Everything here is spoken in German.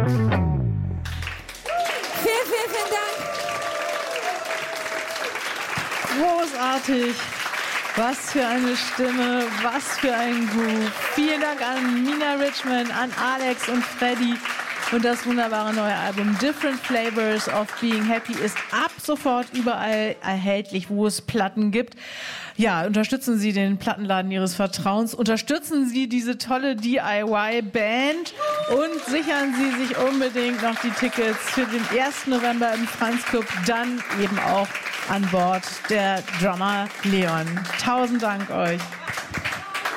Vielen Dank. Großartig. Was für eine Stimme, was für ein Groove. Vielen Dank an Nina Richmond, an Alex und Freddy. Und das wunderbare neue Album Different Flavors of Being Happy ist ab sofort überall erhältlich, wo es Platten gibt. Ja, unterstützen Sie den Plattenladen Ihres Vertrauens, unterstützen Sie diese tolle DIY-Band und sichern Sie sich unbedingt noch die Tickets für den 1. November im Franz Club, dann eben auch an Bord der Drummer Leon. 1000 Dank euch.